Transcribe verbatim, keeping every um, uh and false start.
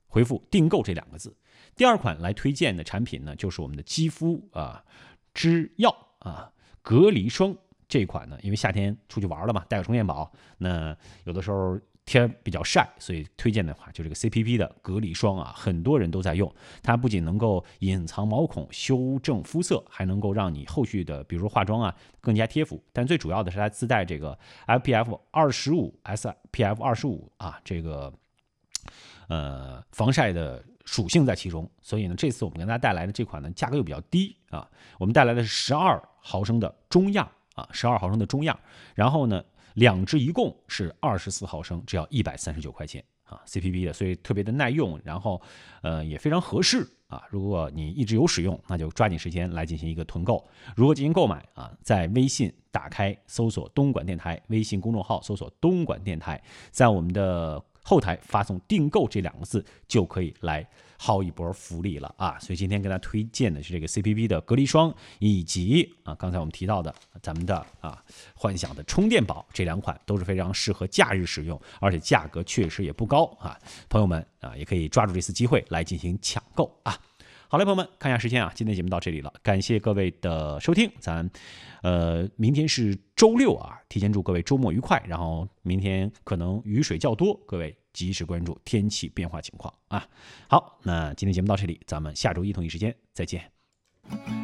回复订购这两个字。第二款来推荐的产品呢，就是我们的肌肤啊之钥啊隔离霜这一款呢，因为夏天出去玩了嘛，带个充电宝，那有的时候天比较晒，所以推荐的话就这个 C P P 的隔离霜啊，很多人都在用。它不仅能够隐藏毛孔、修正肤色，还能够让你后续的比如说化妆啊更加贴肤。但最主要的是它自带这个 F P F 二十五 S P F 二十五啊这个呃防晒的属性在其中。所以呢，这次我们给大家带来的这款呢，价格又比较低啊，我们带来的是十二毫升的中样啊，十二毫升的中样，然后呢。两支一共是二十四毫升，只要一百三十九块钱啊 ，C P P 的，所以特别的耐用，然后呃也非常合适啊。如果你一直有使用，那就抓紧时间来进行一个囤购。如果进行购买啊，在微信打开搜索东莞电台，微信公众号搜索东莞电台，在我们的后台发送订购这两个字，就可以来薅一波福利了啊！所以今天跟大家推荐的是这个 C P P 的隔离霜，以及啊刚才我们提到的咱们的啊幻想的充电宝，这两款都是非常适合假日使用，而且价格确实也不高啊。朋友们啊也可以抓住这次机会来进行抢购啊！好嘞，朋友们，看一下时间啊，今天节目到这里了，感谢各位的收听，咱呃明天是周六啊，提前祝各位周末愉快，然后明天可能雨水较多，各位及时关注天气变化情况啊。好，那今天节目到这里，咱们下周一同一时间再见。